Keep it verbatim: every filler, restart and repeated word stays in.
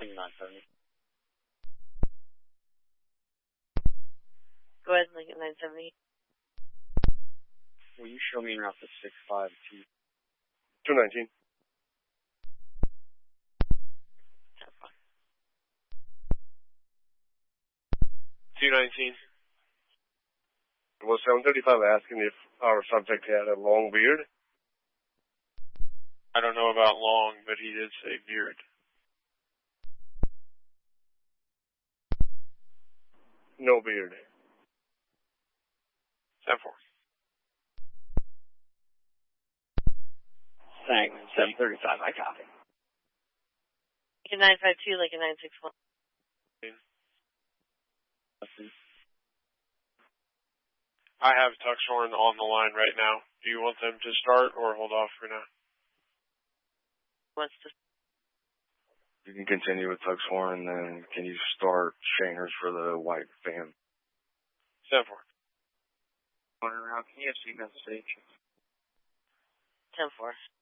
Lincoln nine seventy. Go ahead, Lincoln nine seventy. Will you show me en route to six five two? two nineteen. two nineteen. Was seven thirty-five asking if our subject had a long beard? I don't know about long, but he did say beard. No beard. ten four. Thanks. seven thirty-five, I copy. Lincoln nine five two, Lincoln nine six one. I have Tuxhorn on the line right now. Do you want them to start or hold off for now? Wants to. You can continue with Tuxhorn, and then can you start Shaners for the white van? ten four. One around, can you have seatbelt stage? ten four.